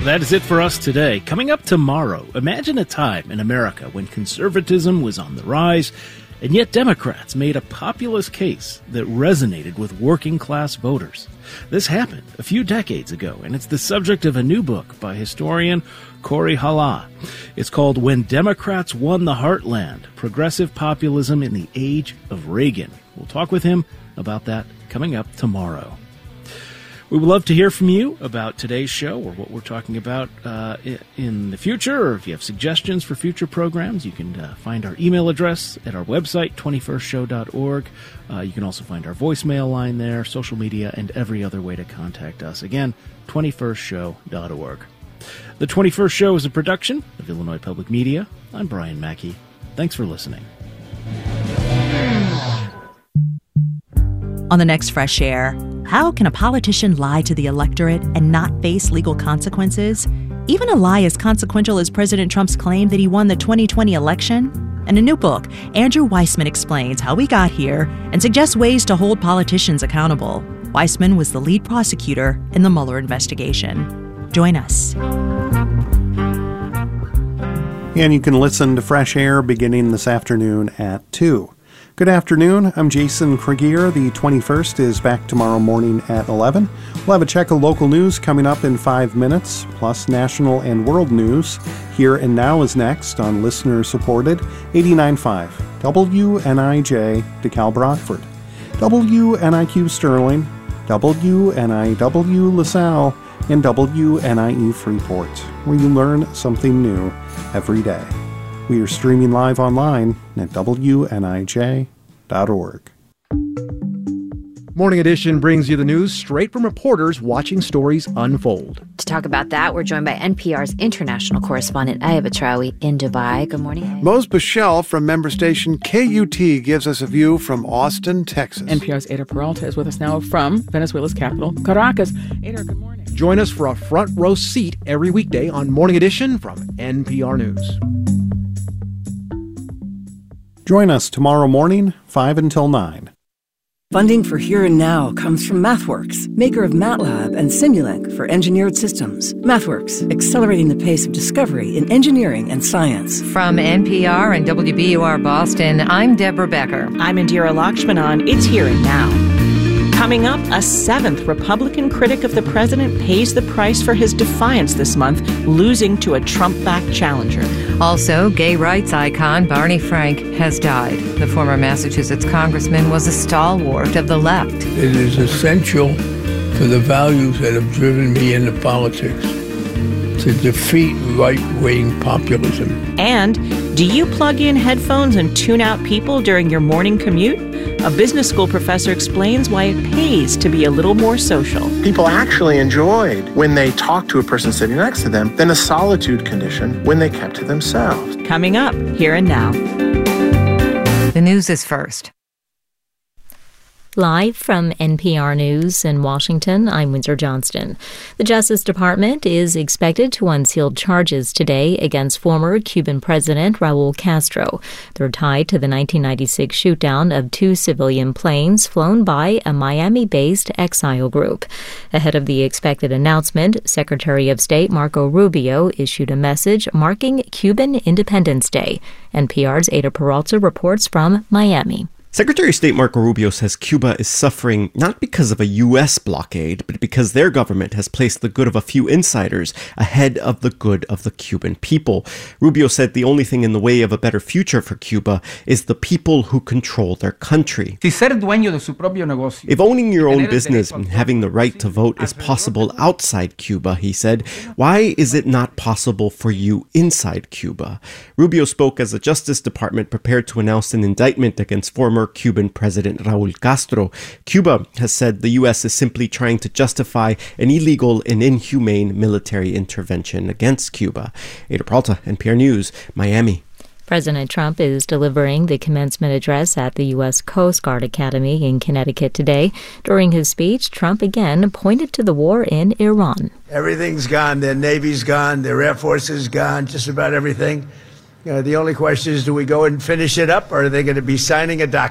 That is it for us today. Coming up tomorrow, imagine a time in America when conservatism was on the rise, and yet Democrats made a populist case that resonated with working-class voters. This happened a few decades ago, and it's the subject of a new book by historian Corey Hala. It's called When Democrats Won the Heartland, Progressive Populism in the Age of Reagan. We'll talk with him about that coming up tomorrow. We would love to hear from you about today's show or what we're talking about in the future, or if you have suggestions for future programs, you can find our email address at our website, 21stshow.org. You can also find our voicemail line there, social media, and every other way to contact us. Again, 21stshow.org. The 21st Show is a production of Illinois Public Media. I'm Brian Mackey. Thanks for listening. On the next Fresh Air, how can a politician lie to the electorate and not face legal consequences? Even a lie as consequential as President Trump's claim that he won the 2020 election? In a new book, Andrew Weissman explains how we got here and suggests ways to hold politicians accountable. Weissman was the lead prosecutor in the Mueller investigation. Join us. And you can listen to Fresh Air beginning this afternoon at 2. Good afternoon, I'm Jason Krieger. The 21st is back tomorrow morning at 11. We'll have a check of local news coming up in 5 minutes, plus national and world news. Here and Now is next on listener-supported 89.5 WNIJ DeKalb Rockford, WNIQ Sterling, WNIW LaSalle, and WNIE Freeport, where you learn something new every day. We are streaming live online at WNIJ.org. Morning Edition brings you the news straight from reporters watching stories unfold. To talk about that, we're joined by NPR's international correspondent, Aya Batrawi, in Dubai. Good morning, Aya. Mose Bichelle from member station KUT gives us a view from Austin, Texas. NPR's Ada Peralta is with us now from Venezuela's capital, Caracas. Ada, good morning. Join us for a front row seat every weekday on Morning Edition from NPR News. Join us tomorrow morning, 5 until 9. Funding for Here and Now comes from MathWorks, maker of MATLAB and Simulink for engineered systems. MathWorks, accelerating the pace of discovery in engineering and science. From NPR and WBUR Boston, I'm Deborah Becker. I'm Indira Lakshmanan. It's Here and Now. Coming up, a seventh Republican critic of the president pays the price for his defiance this month, losing to a Trump-backed challenger. Also, gay rights icon Barney Frank has died. The former Massachusetts congressman was a stalwart of the left. It is essential for the values that have driven me into politics to defeat right-wing populism. And do you plug in headphones and tune out people during your morning commute? A business school professor explains why it pays to be a little more social. People actually enjoyed when they talked to a person sitting next to them than a solitude condition when they kept to themselves. Coming up, Here and Now. The news is first. Live from NPR News in Washington, I'm Windsor Johnston. The Justice Department is expected to unseal charges today against former Cuban President Raul Castro. They're tied to the 1996 shootdown of two civilian planes flown by a Miami-based exile group. Ahead of the expected announcement, Secretary of State Marco Rubio issued a message marking Cuban Independence Day. NPR's Ada Peralta reports from Miami. Secretary of State Marco Rubio says Cuba is suffering not because of a U.S. blockade, but because their government has placed the good of a few insiders ahead of the good of the Cuban people. Rubio said the only thing in the way of a better future for Cuba is the people who control their country. If owning your own business and having the right to vote is possible outside Cuba, he said, why is it not possible for you inside Cuba? Rubio spoke as the Justice Department prepared to announce an indictment against former Cuban President Raul Castro. Cuba has said the U.S. is simply trying to justify an illegal and inhumane military intervention against Cuba. Ada Peralta, NPR News, Miami. President Trump is delivering the commencement address at the U.S. Coast Guard Academy in Connecticut today. During his speech, Trump again pointed to the war in Iran. Everything's gone. Their Navy's gone. Their Air Force is gone. Just about everything. The only question is, do we go and finish it up, or are they going to be signing a document?